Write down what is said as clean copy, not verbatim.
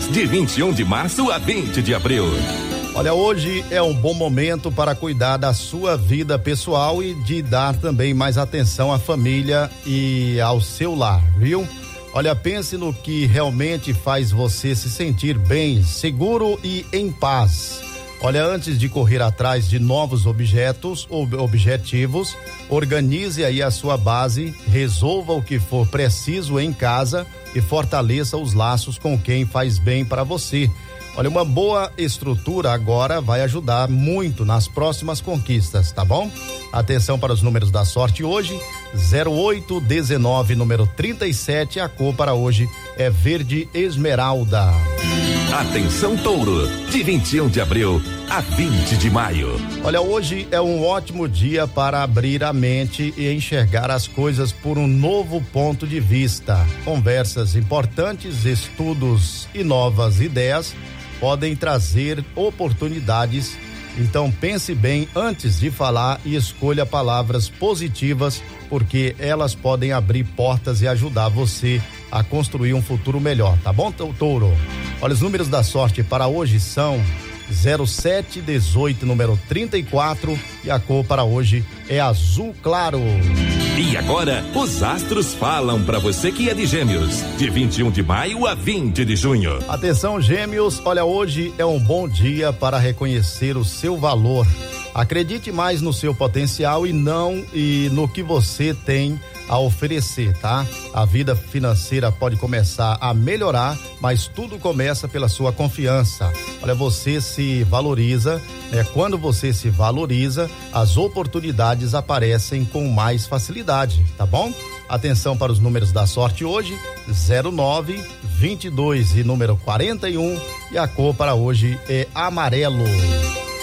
de 21 de março a 20 de abril. Olha, hoje é um bom momento para cuidar da sua vida pessoal e de dar também mais atenção à família e ao seu lar, viu? Olha, pense no que realmente faz você se sentir bem, seguro e em paz. Olha, antes de correr atrás de novos objetos ou objetivos, organize aí a sua base, resolva o que for preciso em casa e fortaleça os laços com quem faz bem para você. Olha, uma boa estrutura agora vai ajudar muito nas próximas conquistas, tá bom? Atenção para os números da sorte hoje, 0819, número 37, a cor para hoje é verde esmeralda. Atenção, Touro, de 21 de abril a 20 de maio. Olha, hoje é um ótimo dia para abrir a mente e enxergar as coisas por um novo ponto de vista. Conversas importantes, estudos e novas ideias podem trazer oportunidades. Então pense bem antes de falar e escolha palavras positivas, porque elas podem abrir portas e ajudar você a construir um futuro melhor, tá bom, Touro? Olha, os números da sorte para hoje são 0718, número 34, e a cor para hoje é azul claro. E agora, os astros falam para você que é de Gêmeos, de 21 de maio a 20 de junho. Atenção, Gêmeos, olha, hoje é um bom dia para reconhecer o seu valor. Acredite mais no seu potencial e no que você tem a oferecer, tá? A vida financeira pode começar a melhorar, mas tudo começa pela sua confiança. Olha, você se valoriza, né? Quando você se valoriza, as oportunidades aparecem com mais facilidade, tá bom? Atenção para os números da sorte hoje, 09, 22 e número 41, e a cor para hoje é amarelo.